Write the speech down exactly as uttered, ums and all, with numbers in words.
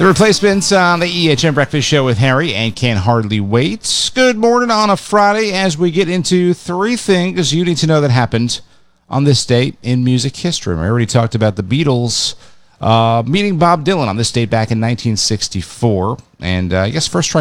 The Replacements on the E H M Breakfast Show with Harry and Can Hardly Wait. Good morning on a Friday as we get into three things you need to know that happened on this date in music history. I already talked about the Beatles uh, meeting Bob Dylan on this date back in nineteen sixty-four. And uh, I guess first try